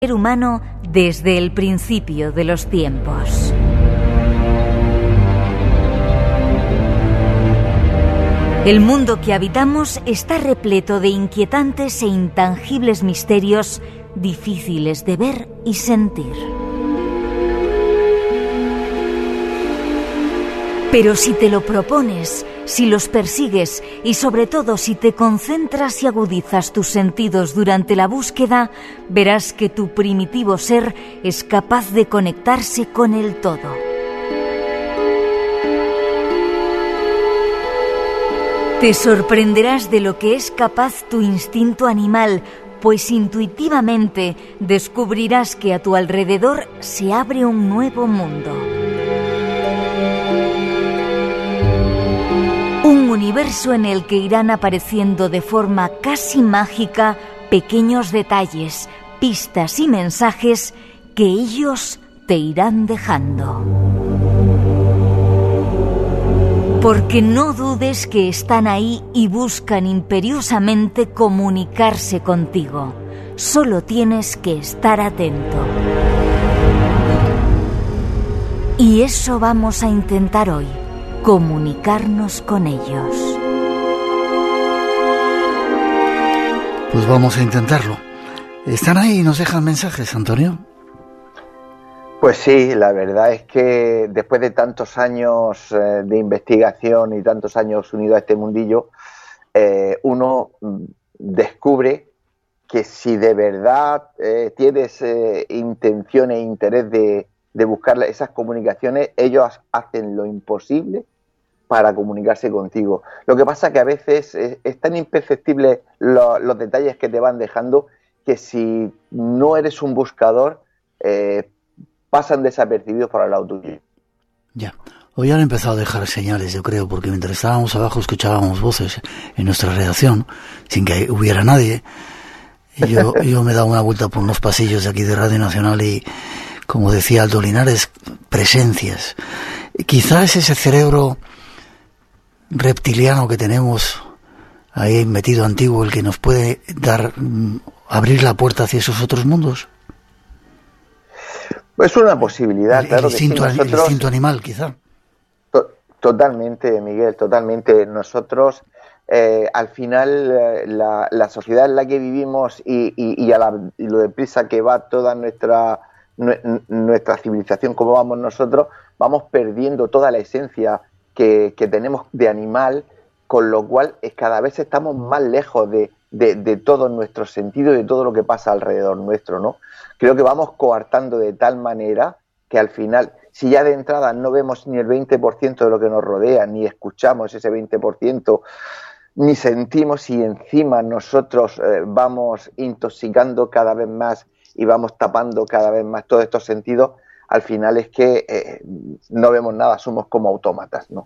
ser humano desde el principio de los tiempos. El mundo que habitamos está repleto de inquietantes e intangibles misterios difíciles de ver y sentir. Pero si te lo propones, si los persigues y sobre todo si te concentras y agudizas tus sentidos durante la búsqueda, verás que tu primitivo ser es capaz de conectarse con el todo. Te sorprenderás de lo que es capaz tu instinto animal, pues intuitivamente descubrirás que a tu alrededor se abre un nuevo mundo. Un universo en el que irán apareciendo de forma casi mágica pequeños detalles, pistas y mensajes que ellos te irán dejando. Porque no dudes que están ahí y buscan imperiosamente comunicarse contigo. Solo tienes que estar atento. Y eso vamos a intentar hoy, comunicarnos con ellos. Pues vamos a intentarlo. ¿Están ahí y nos dejan mensajes, Antonio? Pues sí, la verdad es que después de tantos años de investigación y tantos años unido a este mundillo, uno descubre que si de verdad tienes intención e interés de buscar esas comunicaciones, ellos hacen lo imposible para comunicarse contigo. Lo que pasa que a veces es tan imperceptible los detalles que te van dejando que si no eres un buscador, pasan desapercibidos por el lado tuyo. Ya. Hoy han empezado a dejar señales, yo creo, porque mientras estábamos abajo escuchábamos voces en nuestra redacción, sin que hubiera nadie. Y yo me he dado una vuelta por unos pasillos de aquí de Radio Nacional y, como decía Aldo Linares, presencias. Quizás ese cerebro reptiliano que tenemos ahí metido antiguo, el que nos puede abrir la puerta hacia esos otros mundos. Es una posibilidad, claro que sí. El instinto animal, quizá. Totalmente, Miguel, totalmente. Nosotros, al final, la sociedad en la que vivimos y lo deprisa que va toda nuestra civilización, como vamos nosotros, vamos perdiendo toda la esencia que tenemos de animal, con lo cual cada vez estamos más lejos de todos nuestros sentidos y de todo lo que pasa alrededor nuestro, ¿no? Creo que vamos coartando de tal manera que al final, si ya de entrada no vemos ni el 20% de lo que nos rodea, ni escuchamos ese 20%, ni sentimos, y encima nosotros vamos intoxicando cada vez más y vamos tapando cada vez más todos estos sentidos, al final es que no vemos nada, somos como autómatas, ¿no?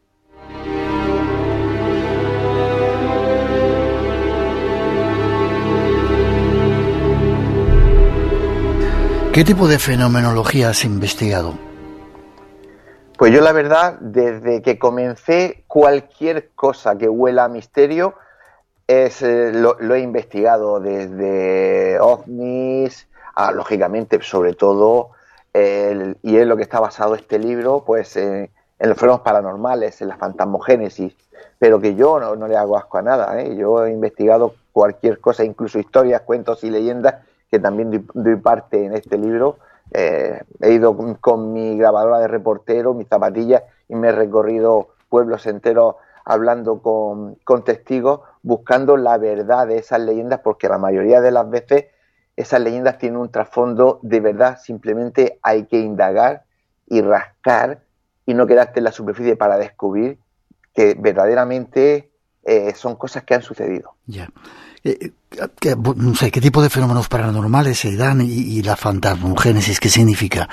¿Qué tipo de fenomenología has investigado? Pues yo la verdad, desde que comencé, cualquier cosa que huela a misterio lo he investigado, desde ovnis a, lógicamente, sobre todo, y es lo que está basado este libro, pues en los fenómenos paranormales, en la fantasmogénesis, pero que yo no le hago asco a nada, ¿eh? Yo he investigado cualquier cosa, incluso historias, cuentos y leyendas, que también doy parte en este libro. He ido con mi grabadora de reportero, mis zapatillas, y me he recorrido pueblos enteros hablando con testigos, buscando la verdad de esas leyendas, porque la mayoría de las veces esas leyendas tienen un trasfondo de verdad. Simplemente hay que indagar y rascar y no quedarte en la superficie para descubrir que verdaderamente son cosas que han sucedido. Ya. No sé, ¿qué tipo de fenómenos paranormales se dan y la fantasmogénesis qué significa?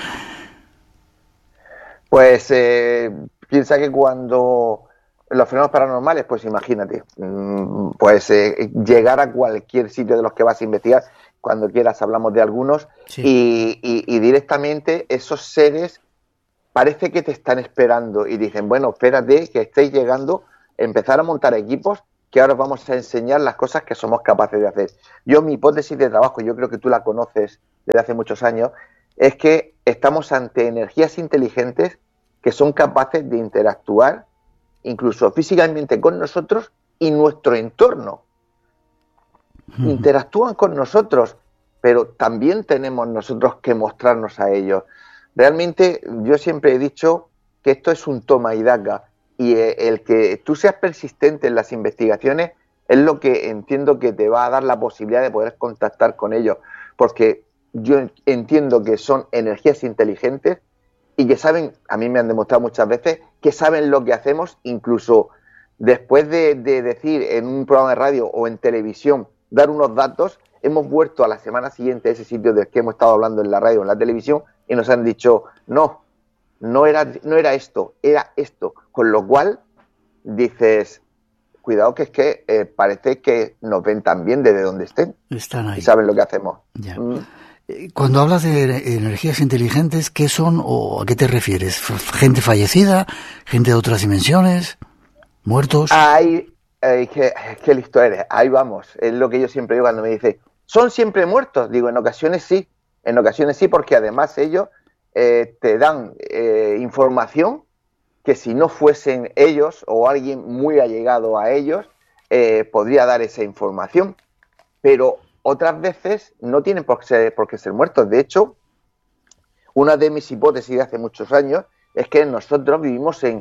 Pues piensa que cuando los fenómenos paranormales, pues imagínate, llegar a cualquier sitio de los que vas a investigar, cuando quieras hablamos de algunos, sí. y directamente esos seres parece que te están esperando y dicen, bueno, espérate que estéis llegando, empezar a montar equipos, que ahora os vamos a enseñar las cosas que somos capaces de hacer. Yo, mi hipótesis de trabajo, yo creo que tú la conoces desde hace muchos años, es que estamos ante energías inteligentes que son capaces de interactuar incluso físicamente con nosotros y nuestro entorno. Interactúan con nosotros, pero también tenemos nosotros que mostrarnos a ellos. Realmente yo siempre he dicho que esto es un toma y daca, y el que tú seas persistente en las investigaciones es lo que entiendo que te va a dar la posibilidad de poder contactar con ellos, porque yo entiendo que son energías inteligentes y que saben, a mí me han demostrado muchas veces, que saben lo que hacemos, incluso después de decir en un programa de radio o en televisión, dar unos datos, hemos vuelto a la semana siguiente a ese sitio del que hemos estado hablando en la radio o en la televisión y nos han dicho, no era esto, era esto. Con lo cual dices, cuidado que es que parece que nos ven también desde donde estén. Están ahí. Y saben lo que hacemos. Ya. Cuando hablas de energías inteligentes, ¿qué son o a qué te refieres? ¿Gente fallecida? ¿Gente de otras dimensiones? ¿Muertos? Qué listo eres. Ahí vamos. Es lo que yo siempre digo cuando me dice, ¿son siempre muertos? Digo, en ocasiones sí, porque además ellos te dan información que si no fuesen ellos o alguien muy allegado a ellos, podría dar esa información. Pero otras veces no tienen por qué ser muertos. De hecho, una de mis hipótesis de hace muchos años es que nosotros vivimos en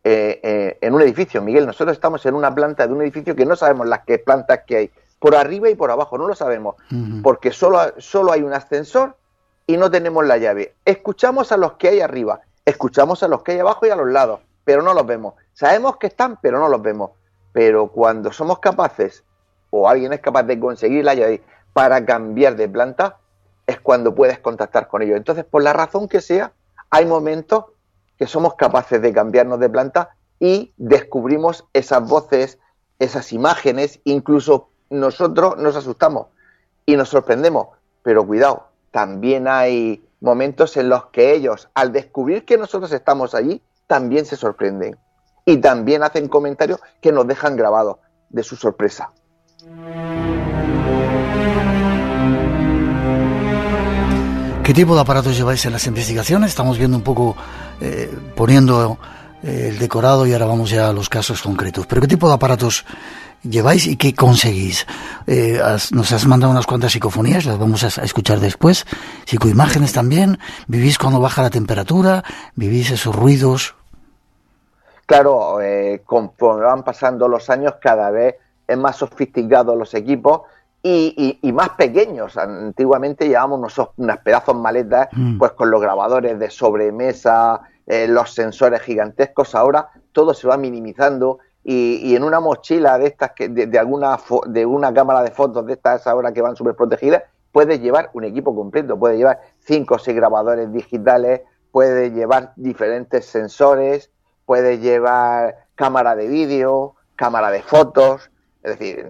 un edificio. Miguel, nosotros estamos en una planta de un edificio que no sabemos las que plantas que hay, por arriba y por abajo, no lo sabemos, porque solo hay un ascensor y no tenemos la llave. Escuchamos a los que hay arriba, escuchamos a los que hay abajo y a los lados, pero no los vemos. Sabemos que están, pero no los vemos. Pero cuando somos capaces, o alguien es capaz de conseguir la llave para cambiar de planta, es cuando puedes contactar con ellos. Entonces, por la razón que sea, hay momentos que somos capaces de cambiarnos de planta y descubrimos esas voces, esas imágenes, incluso nosotros nos asustamos y nos sorprendemos. Pero cuidado, también hay momentos en los que ellos, al descubrir que nosotros estamos allí, también se sorprenden y también hacen comentarios que nos dejan grabados de su sorpresa. ¿Qué tipo de aparatos lleváis en las investigaciones? Estamos viendo un poco, poniendo el decorado y ahora vamos ya a los casos concretos. ¿Pero qué tipo de aparatos lleváis y qué conseguís? Nos has mandado unas cuantas psicofonías, las vamos a escuchar después. Psicoimágenes también. ¿Vivís cuando baja la temperatura? ¿Vivís esos ruidos? Claro, conforme van pasando los años, cada vez es más sofisticados los equipos y más pequeños. Antiguamente llevábamos unas pedazos maletas pues con los grabadores de sobremesa, los sensores gigantescos. Ahora todo se va minimizando y en una mochila de estas de una cámara de fotos de estas ahora que van súper protegidas, puedes llevar un equipo completo, puedes llevar 5 o 6 grabadores digitales, puedes llevar diferentes sensores, puedes llevar cámara de vídeo, cámara de fotos. Es decir,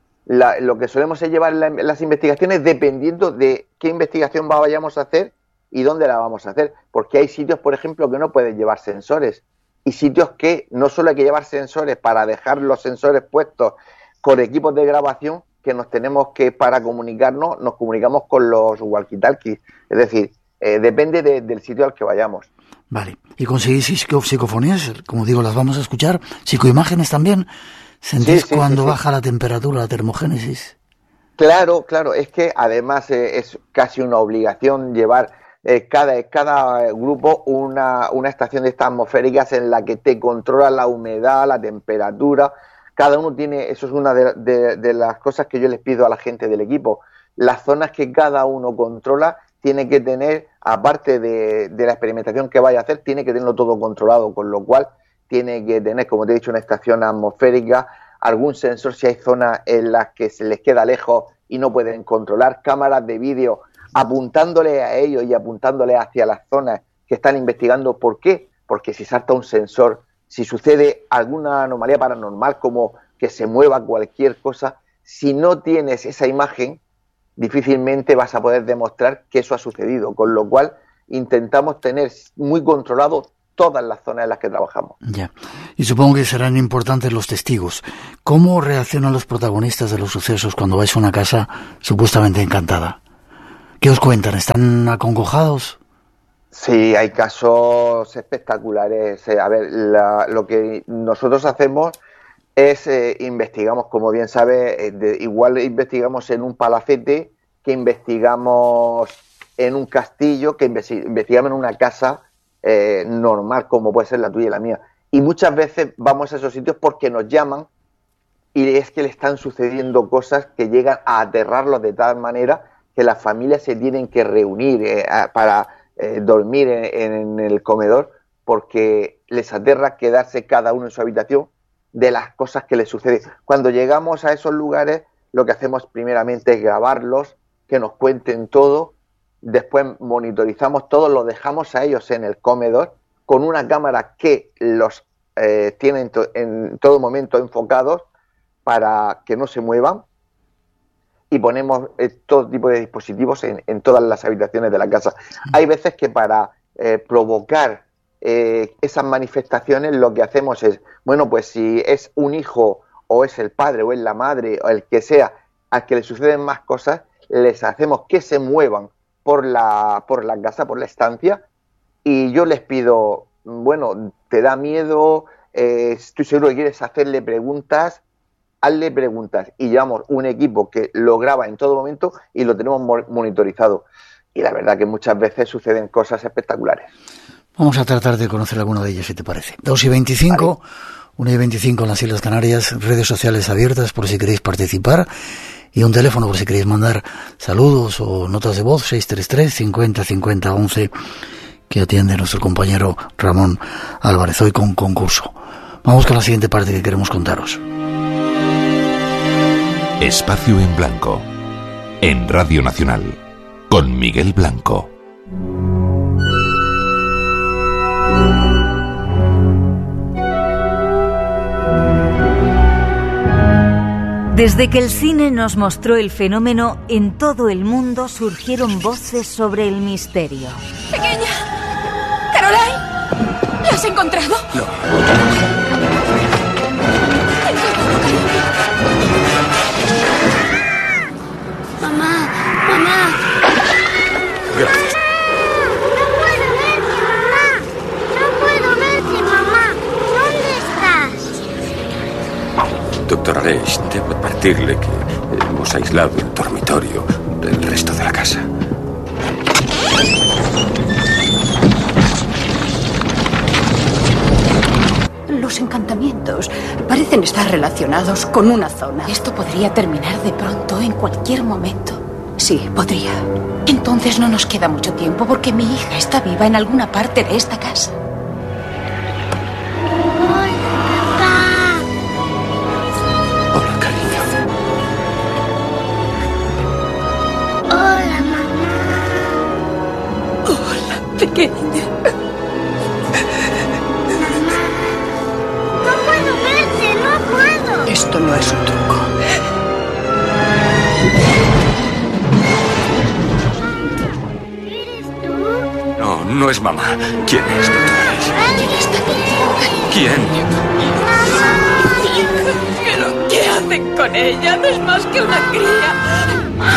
lo que solemos es llevar las investigaciones dependiendo de qué investigación vayamos a hacer y dónde la vamos a hacer. Porque hay sitios, por ejemplo, que no pueden llevar sensores y sitios que no solo hay que llevar sensores para dejar los sensores puestos con equipos de grabación, que nos tenemos que, para comunicarnos, nos comunicamos con los walkie-talkies. Es decir, depende del sitio al que vayamos. Vale. ¿Y conseguís psicofonías? Como digo, las vamos a escuchar. ¿Psicoimágenes también? ¿Sentís cuando baja la temperatura, la termogénesis? Claro, es que además es casi una obligación llevar cada grupo una estación de estas atmosféricas en la que te controla la humedad, la temperatura. Cada uno tiene, eso es una de las cosas que yo les pido a la gente del equipo. Las zonas que cada uno controla tiene que tener, aparte de la experimentación que vaya a hacer, tiene que tenerlo todo controlado, con lo cual tiene que tener, como te he dicho, una estación atmosférica, algún sensor si hay zonas en las que se les queda lejos y no pueden controlar, cámaras de vídeo apuntándole a ellos y apuntándole hacia las zonas que están investigando. ¿Por qué? Porque si salta un sensor, si sucede alguna anomalía paranormal como que se mueva cualquier cosa, si no tienes esa imagen, difícilmente vas a poder demostrar que eso ha sucedido, con lo cual intentamos tener muy controlado todas las zonas en las que trabajamos. Ya. Y supongo que serán importantes los testigos. ¿Cómo reaccionan los protagonistas de los sucesos cuando vais a una casa supuestamente encantada? ¿Qué os cuentan? ¿Están acongojados? Sí, hay casos espectaculares. A ver, lo que nosotros hacemos es investigamos, como bien sabe, igual investigamos en un palacete, que investigamos en un castillo, que investigamos en una casa normal, como puede ser la tuya y la mía. Y muchas veces vamos a esos sitios porque nos llaman y es que le están sucediendo cosas que llegan a aterrarlos de tal manera que las familias se tienen que reunir para dormir en el comedor, porque les aterra quedarse cada uno en su habitación de las cosas que les suceden. Cuando llegamos a esos lugares, lo que hacemos primeramente es grabarlos, que nos cuenten todo, después monitorizamos todo, lo dejamos a ellos en el comedor con una cámara que los tiene en todo momento enfocados para que no se muevan, y ponemos todo tipo de dispositivos en todas las habitaciones de la casa. Hay veces que para provocar esas manifestaciones lo que hacemos es, bueno, pues si es un hijo o es el padre o es la madre o el que sea al que le suceden más cosas, les hacemos que se muevan por la casa, por la estancia, y yo les pido, bueno, ¿te da miedo? Estoy seguro que quieres hacerle preguntas, hazle preguntas, y llevamos un equipo que lo graba en todo momento y lo tenemos monitorizado. Y la verdad que muchas veces suceden cosas espectaculares. Vamos a tratar de conocer alguna de ellas, si te parece. 2:25, vale. 1:25 en las Islas Canarias, redes sociales abiertas por si queréis participar, y un teléfono por si queréis mandar saludos o notas de voz, 633 50 50 11, que atiende nuestro compañero Ramón Álvarez, hoy con concurso. Vamos con la siguiente parte que queremos contaros. Espacio en Blanco, en Radio Nacional, con Miguel Blanco. Desde que el cine nos mostró el fenómeno, en todo el mundo surgieron voces sobre el misterio. ¡Pequeña! ¡Caroline! ¿La has encontrado? No. Mamá, mamá. Gracias. No puedo verte, mamá. ¿Dónde estás? Doctor Aleix, debo advertirle que hemos aislado el dormitorio del resto de la casa. Los encantamientos parecen estar relacionados con una zona. Esto podría terminar de pronto, en cualquier momento. Sí, podría. Entonces no nos queda mucho tiempo porque mi hija está viva en alguna parte de esta casa. Hola, cariño. Hola, mamá. Hola, pequeña. No puedo verte, no puedo. Esto no es un truco. ¿Eres tú? No, no es mamá. ¿Quién es, doctor Aleix? ¿Quién está contigo? ¿Quién? ¿Pero qué hacen con ella? No es más que una cría.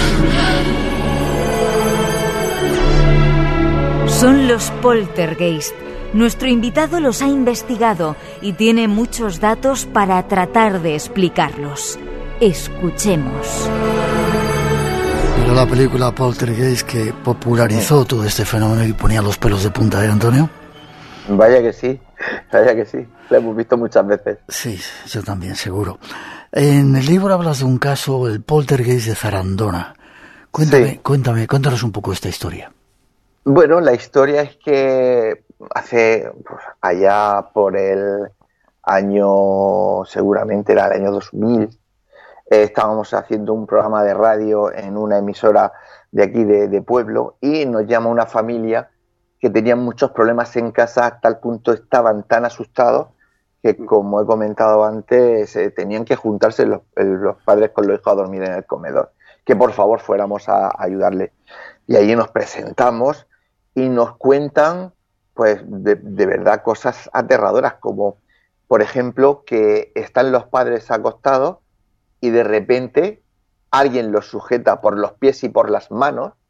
Son los poltergeist. Nuestro invitado los ha investigado y tiene muchos datos para tratar de explicarlos. Escuchemos. Era la película Poltergeist que popularizó todo este fenómeno y ponía los pelos de punta, ¿eh, Antonio? Vaya que sí, lo hemos visto muchas veces. Sí, yo también, seguro. En el libro hablas de un caso, el Poltergeist de Zarandona. Cuéntanos un poco esta historia. Bueno, la historia es que hace, allá por el año, seguramente era el año 2000, estábamos haciendo un programa de radio en una emisora de aquí de pueblo, y nos llama una familia que tenían muchos problemas en casa, a tal punto estaban tan asustados que, como he comentado antes, tenían que juntarse los padres con los hijos a dormir en el comedor, que por favor fuéramos a ayudarle. Y allí nos presentamos y nos cuentan, pues, de verdad cosas aterradoras, como, por ejemplo, que están los padres acostados y de repente alguien los sujeta por los pies y por las manos